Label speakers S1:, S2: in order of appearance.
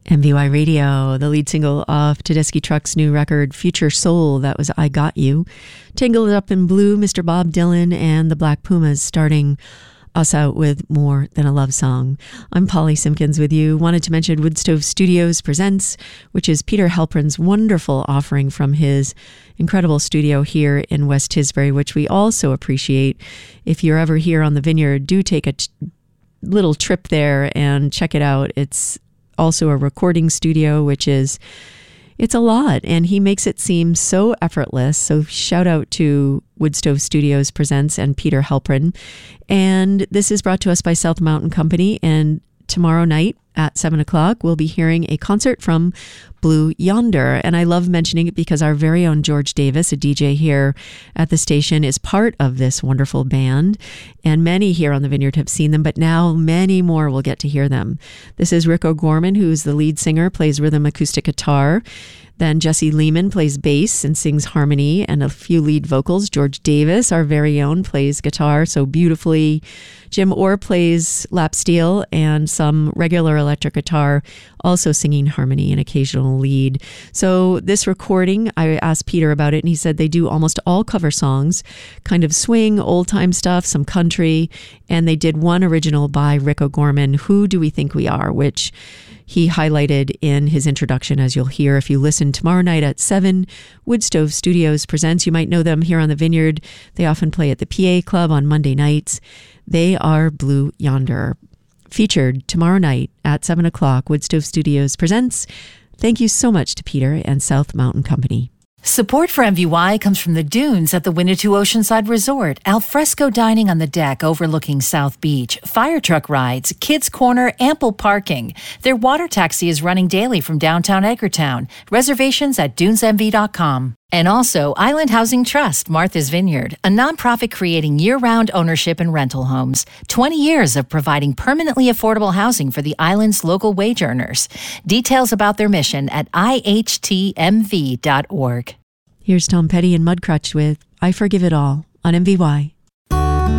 S1: MVY Radio, the lead single off Tedeschi Trucks' new record, Future Soul. That was I Got You. Tangled Up in Blue, Mr. Bob Dylan and the Black Pumas starting us out with More Than a Love Song. I'm Polly Simpkins with you. Wanted to mention Woodstove Studios Presents, which is Peter Halprin's wonderful offering from his incredible studio here in West Tisbury, which we also appreciate. If you're ever here on the Vineyard, do take a little trip there and check it out. It's also a recording studio, which is, it's a lot, and he makes it seem so effortless. So shout out to Woodstove Studios Presents and Peter Halprin. And this is brought to us by South Mountain Company. And tomorrow night at 7 o'clock, we'll be hearing a concert from Blue Yonder. And I love mentioning it because our very own George Davis, a DJ here at the station, is part of this wonderful band. And many here on the Vineyard have seen them, but now many more will get to hear them. This is Rick O'Gorman, who's the lead singer, plays rhythm acoustic guitar. Then Jesse Lehman plays bass and sings harmony and a few lead vocals. George Davis, our very own, plays guitar so beautifully. Jim Orr plays lap steel and some regular electric guitar, also singing harmony and occasional lead. So this recording, I asked Peter about it, and he said they do almost all cover songs, kind of swing, old-time stuff, some country, and they did one original by Rick O'Gorman, Who Do We Think We Are, which he highlighted in his introduction, as you'll hear if you listen tomorrow night at 7. Woodstove Studios Presents. You might know them here on the Vineyard. They often play at the PA Club on Monday nights. They are Blue Yonder. Featured tomorrow night at 7 o'clock, Woodstove Studios Presents. Thank you so much to Peter and South Mountain Company.
S2: Support for MVY comes from the dunes at the Winnetou Oceanside Resort, alfresco dining on the deck overlooking South Beach, fire truck rides, kids' corner, ample parking. Their water taxi is running daily from downtown Edgartown. Reservations at dunesmv.com. And also Island Housing Trust, Martha's Vineyard, a nonprofit creating year-round ownership and rental homes. 20 years of providing permanently affordable housing for the island's local wage earners. Details about their mission at ihtmv.org.
S1: Here's Tom Petty and Mudcrutch with I Forgive It All on MVY.